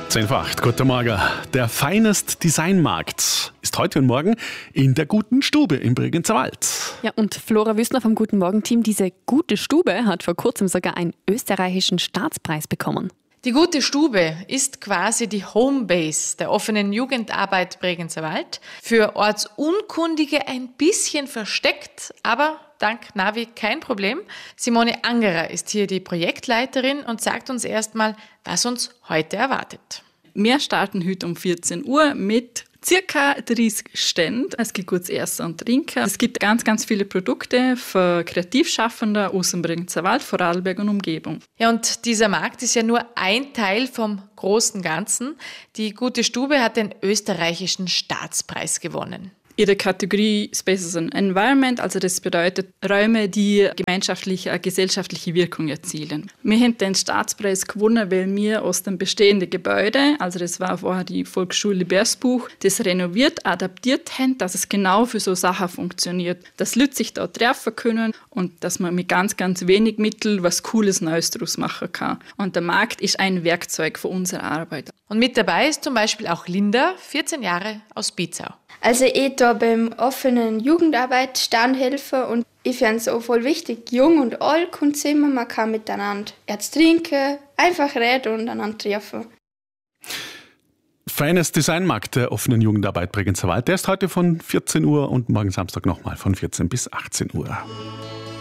10 vor 8, guten Morgen. Der Finest Designmarkt ist heute und morgen in der Guten Stube im Bregenzer Wald. Ja, und Flora Wüssner vom Guten Morgen-Team, diese Gute Stube hat vor kurzem sogar einen österreichischen Staatspreis bekommen. Die Gute Stube ist quasi die Homebase der offenen Jugendarbeit Bregenzer Wald. Für Ortsunkundige ein bisschen versteckt, aber dank Navi kein Problem. Simone Angerer ist hier die Projektleiterin und sagt uns erstmal, was uns heute erwartet. Wir starten heute um 14 Uhr mit circa 30 Ständen. Es gibt gutes Essen und Trinken. Es gibt ganz, ganz viele Produkte für Kreativschaffende aus dem Bregenzer Wald, Vorarlberg und Umgebung. Ja, und dieser Markt ist ja nur ein Teil vom großen Ganzen. Die Gute Stube hat den österreichischen Staatspreis gewonnen. Ihre Kategorie Spaces and Environment, also das bedeutet Räume, die gesellschaftliche Wirkung erzielen. Wir haben den Staatspreis gewonnen, weil wir aus dem bestehenden Gebäude, also das war vorher die Volksschule Bersbuch, das renoviert, adaptiert haben, dass es genau für so Sachen funktioniert. Dass Leute sich da treffen können und dass man mit ganz, ganz wenig Mitteln was Cooles Neues daraus machen kann. Und der Markt ist ein Werkzeug für unsere Arbeit. Und mit dabei ist zum Beispiel auch Linda, 14 Jahre, aus Bizau. Also ich da beim offenen Jugendarbeit Standhelfer und ich finde es auch voll wichtig, jung und alt kommt zusammen, man kann miteinander jetzt trinken, einfach reden und einander treffen. Finest Designmarkt der offenen Jugendarbeit Bregenzer Wald, der ist heute von 14 Uhr und morgen Samstag nochmal von 14 bis 18 Uhr.